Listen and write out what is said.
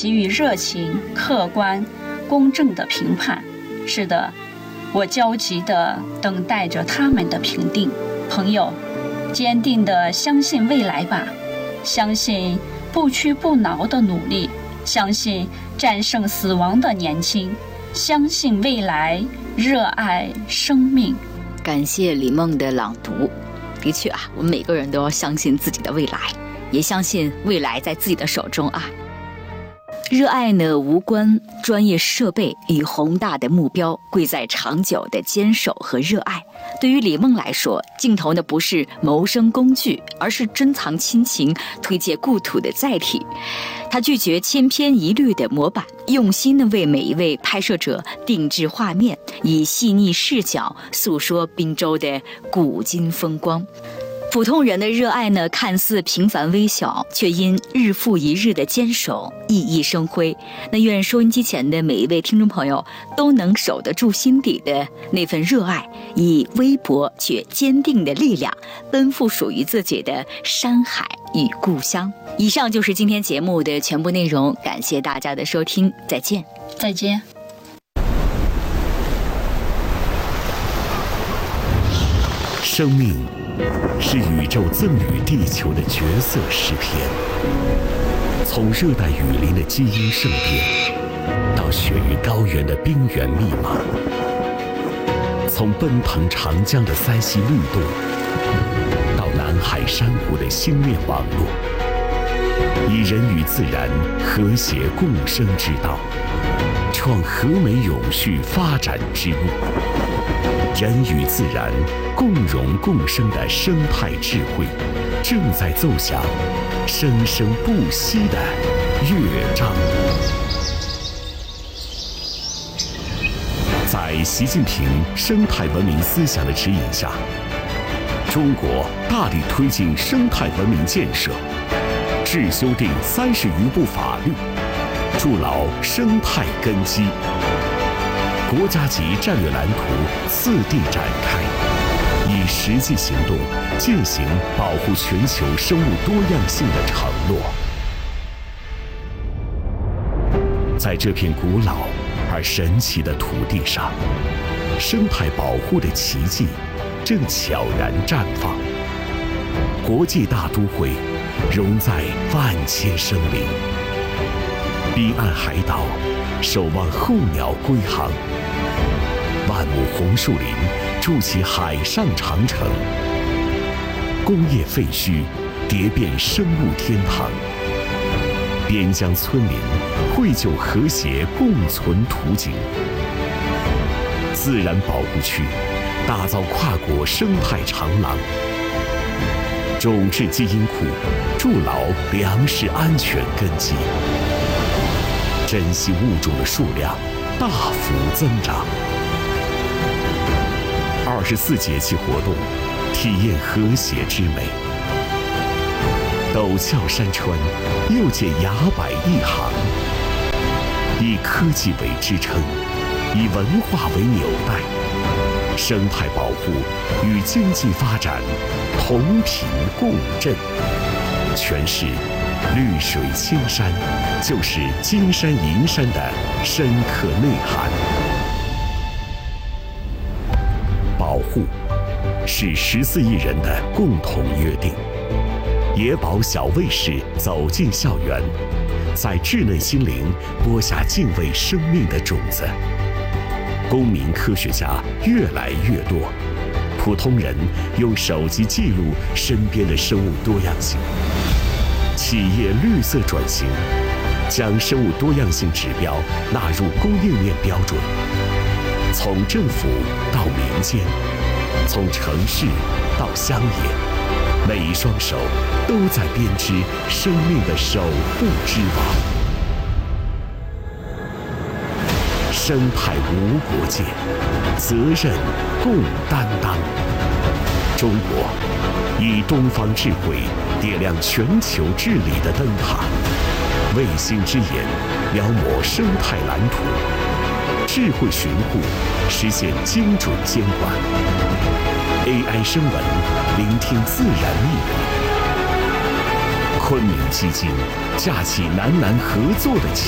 给予热情、客观、公正的评判。是的，我焦急地等待着他们的评定。朋友，坚定地相信未来吧，相信不屈不挠的努力，相信战胜死亡的年轻，相信未来，热爱生命。 感谢李梦的朗读。的确啊，我们每个人都要相信自己的未来，也相信未来在自己的手中啊。热爱呢，无关专业设备与宏大的目标，贵在长久的坚守和热爱。对于李梦来说，镜头呢不是谋生工具，而是珍藏亲情、推介故土的载体。他拒绝千篇一律的模板，用心的为每一位拍摄者定制画面，以细腻视角诉说滨州的古今风光。普通人的热爱呢，看似平凡微小，却因日复一日的坚守熠熠生辉。那愿收音机前的每一位听众朋友都能守得住心底的那份热爱，以微薄却坚定的力量奔赴属于自己的山海与故乡。以上就是今天节目的全部内容，感谢大家的收听，再见。 再见。 生命是宇宙赠予地球的绝色诗篇，从热带雨林的基因盛变，到雪域高原的冰原密码，从奔腾长江的塞溪律动，到南海珊瑚的星链网络，以人与自然和谐共生之道，创和美永续发展之路。人与自然共荣共生的生态智慧，正在奏响生生不息的乐章。在习近平生态文明思想的指引下，中国大力推进生态文明建设，制修订30余部法律，筑牢生态根基。国家级战略蓝图次第展开，以实际行动践行保护全球生物多样性的承诺。在这片古老而神奇的土地上，生态保护的奇迹正悄然绽放。国际大都会融在万千生灵，彼岸海岛守望候鸟归航，万亩红树林筑起海上长城，工业废墟叠变生物天堂，边疆村民绘就和谐共存图景。自然保护区打造跨国生态长廊，种质基因库筑牢粮食安全根基，珍稀物种的数量大幅增长。24节气活动，体验和谐之美。陡峭山川又见崖柏一行，以科技为支撑，以文化为纽带，生态保护与经济发展同频共振。诠释绿水青山就是金山银山的深刻内涵。保护是14亿人的共同约定。野保小卫士走进校园，在稚嫩心灵播下敬畏生命的种子。公民科学家越来越多，普通人用手机记录身边的生物多样性。企业绿色转型，将生物多样性指标纳入供应链标准。从政府到民间，从城市到乡野，每一双手都在编织生命的守护之网。生态无国界，责任共担当。中国以东方智慧点亮全球治理的灯塔，卫星之眼描摹生态蓝图，智慧巡护实现精准监管。AI 声纹聆听自然秘密。昆明基金架起南南合作的